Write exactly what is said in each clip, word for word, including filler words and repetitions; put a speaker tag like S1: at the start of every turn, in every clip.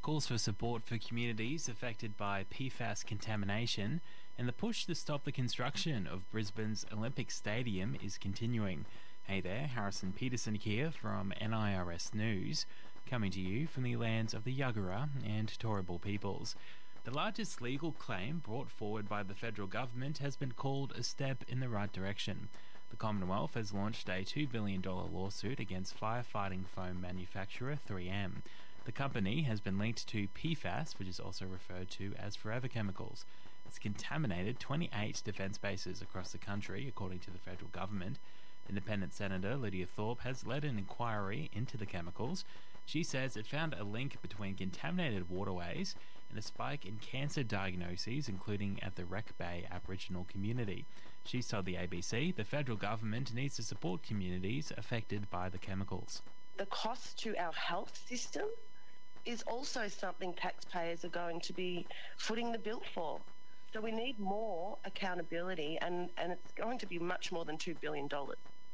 S1: calls for support for communities affected by P FAS contamination, and the push to stop the construction of Brisbane's Olympic Stadium is continuing. Hey there, Harrison Peterson here from N I R S News, coming to you from the lands of the Yagara and Turrbal peoples. The largest legal claim brought forward by the federal government has been called a step in the right direction. The Commonwealth has launched a two billion dollars lawsuit against firefighting foam manufacturer three M. The company has been linked to P FAS, which is also referred to as forever chemicals. It's contaminated twenty-eight defence bases across the country, according to the federal government. Independent Senator Lydia Thorpe has led an inquiry into the chemicals. She says it found a link between contaminated waterways and a spike in cancer diagnoses, including at the Wreck Bay Aboriginal community. She's told the A B C the federal government needs to support communities affected by the chemicals.
S2: The cost to our health system is also something taxpayers are going to be footing the bill for. So we need more accountability, and, and it's going to be much more than two billion dollars.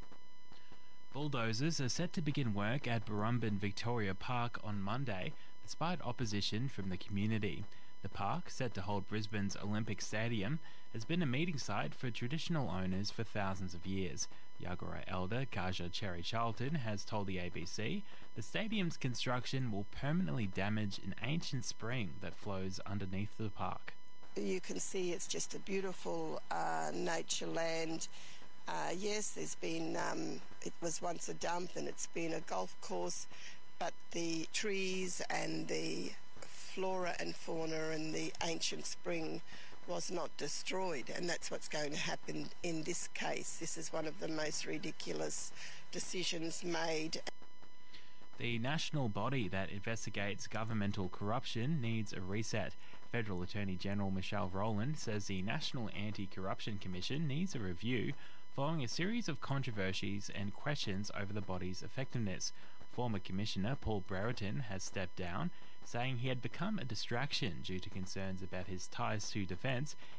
S1: Bulldozers are set to begin work at Burrumbin Victoria Park on Monday, despite opposition from the community. The park, set to hold Brisbane's Olympic Stadium, has been a meeting site for traditional owners for thousands of years. Yagara elder Kaja Cherry Charlton has told the A B C the stadium's construction will permanently damage an ancient spring that flows underneath the park.
S3: You can see it's just a beautiful uh, nature land. Uh, yes, there's been, um, it was once a dump and it's been a golf course, but the trees and the flora and fauna and the ancient spring was not destroyed, and that's what's going to happen in this case. This is one of the most ridiculous decisions made.
S1: The national body that investigates governmental corruption needs a reset. Federal Attorney General Michelle Rowland says the National Anti-Corruption Commission needs a review following a series of controversies and questions over the body's effectiveness. Former Commissioner Paul Brereton has stepped down, saying he had become a distraction due to concerns about his ties to defence.